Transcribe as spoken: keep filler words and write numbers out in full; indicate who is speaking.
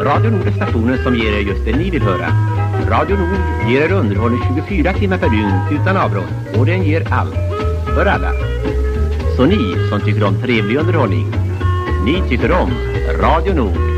Speaker 1: Radio Nord är stationen som ger er just det ni vill höra. Radio Nord ger er underhållning tjugofyra timmar per dygn utan avbrott. Och den ger allt. För alla. Så ni som tycker om trevlig underhållning, ni tycker om Radio Nord.